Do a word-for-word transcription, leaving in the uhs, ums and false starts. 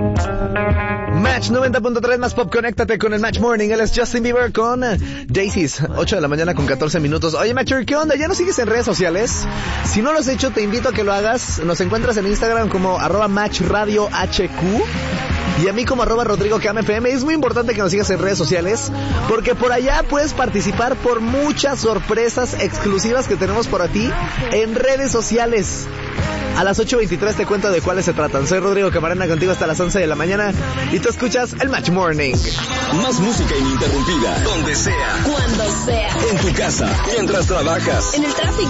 Match noventa punto tres más pop, conéctate con el Match Morning. Él es Justin Bieber con Daisies, ocho de la mañana con catorce minutos. Oye, Matcher, ¿qué onda? ¿Ya nos sigues en redes sociales? Si no lo has hecho, te invito a que lo hagas. Nos encuentras en Instagram como arroba Match Radio H Q. Y a mí como arroba Rodrigo K M F M. Es muy importante que nos sigas en redes sociales, porque por allá puedes participar por muchas sorpresas exclusivas que tenemos para ti en redes sociales. A las ocho veintitrés te cuento de cuáles se tratan. Soy Rodrigo Camarena, contigo hasta las once de la mañana. Y tú escuchas el Match Morning. Más música ininterrumpida, donde sea, cuando sea, en tu casa, mientras trabajas, en el tráfico,